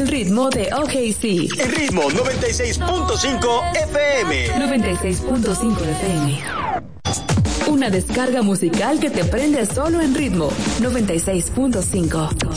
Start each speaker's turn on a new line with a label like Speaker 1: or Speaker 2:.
Speaker 1: el ritmo de OKC.
Speaker 2: El ritmo 96.5 FM.
Speaker 1: 96.5 FM. Una descarga musical que te prende solo en ritmo 96.5.